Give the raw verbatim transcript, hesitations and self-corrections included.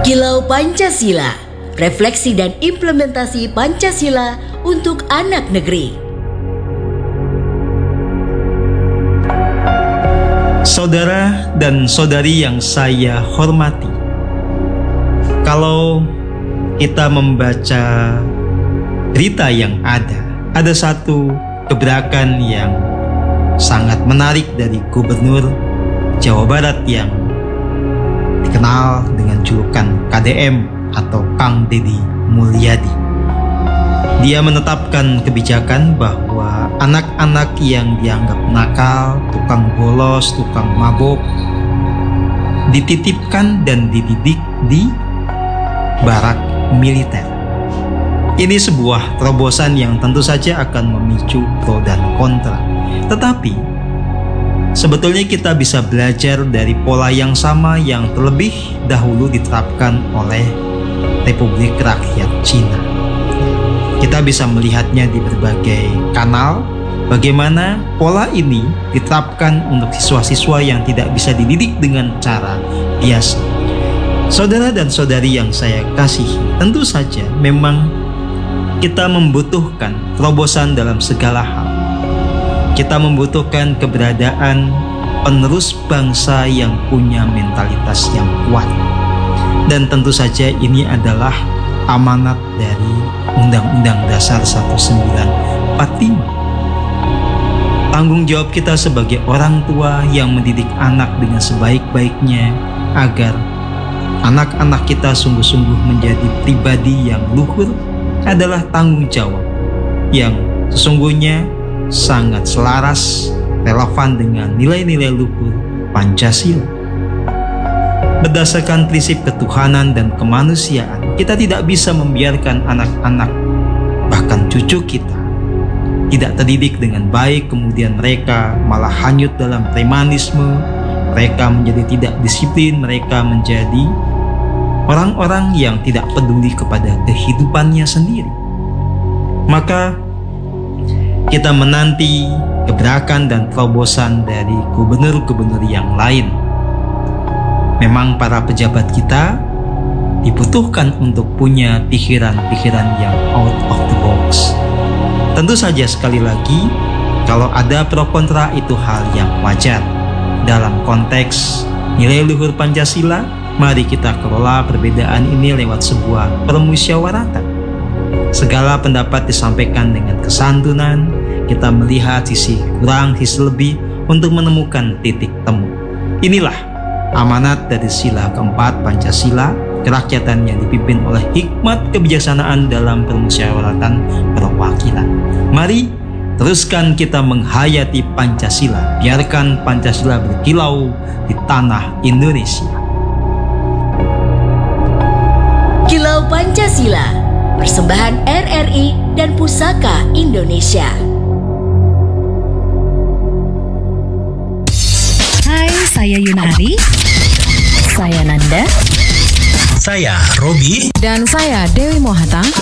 Kilau Pancasila, refleksi dan implementasi Pancasila untuk anak negeri. Saudara dan saudari yang saya hormati, kalau kita membaca berita yang ada, ada satu gebrakan yang sangat menarik dari Gubernur Jawa Barat yang dikenal dengan julukan K D M atau Kang Deddy Mulyadi. Dia menetapkan kebijakan bahwa anak-anak yang dianggap nakal, tukang bolos, tukang mabuk dititipkan dan dididik di barak militer. Ini sebuah terobosan yang tentu saja akan memicu pro dan kontra. Tetapi sebetulnya kita bisa belajar dari pola yang sama yang terlebih dahulu diterapkan oleh Republik Rakyat Cina. Kita bisa melihatnya di berbagai kanal, bagaimana pola ini diterapkan untuk siswa-siswa yang tidak bisa dididik dengan cara biasa. Saudara dan saudari yang saya kasihi, tentu saja memang kita membutuhkan terobosan dalam segala hal. Kita membutuhkan keberadaan penerus bangsa yang punya mentalitas yang kuat. Dan tentu saja ini adalah amanat dari Undang-Undang Dasar seribu sembilan ratus empat puluh lima. Tanggung jawab kita sebagai orang tua yang mendidik anak dengan sebaik-baiknya agar anak-anak kita sungguh-sungguh menjadi pribadi yang luhur adalah tanggung jawab yang sesungguhnya sangat selaras, relevan dengan nilai-nilai luhur Pancasila. Berdasarkan prinsip ketuhanan dan kemanusiaan, kita tidak bisa membiarkan anak-anak, bahkan cucu kita, tidak terdidik dengan baik, kemudian mereka malah hanyut dalam premanisme, mereka menjadi tidak disiplin, mereka menjadi orang-orang yang tidak peduli kepada kehidupannya sendiri. Maka kita menanti gebrakan dan terobosan dari gubernur-gubernur yang lain. Memang para pejabat kita dibutuhkan untuk punya pikiran-pikiran yang out of the box. Tentu saja sekali lagi, kalau ada pro kontra itu hal yang wajar. Dalam konteks nilai luhur Pancasila, mari kita kelola perbedaan ini lewat sebuah permusyawaratan. Segala pendapat disampaikan dengan kesantunan, kita melihat sisi kurang, sisi lebih untuk menemukan titik temu. Inilah amanat dari sila keempat Pancasila, kerakyatan yang dipimpin oleh hikmat kebijaksanaan dalam permusyawaratan perwakilan. Mari teruskan kita menghayati Pancasila, biarkan Pancasila berkilau di tanah Indonesia. Kilau Pancasila, persembahan R R I dan Pusaka Indonesia. Hai, saya Yunari. Saya Nanda. Saya Robi. Dan saya Dewi Mohata.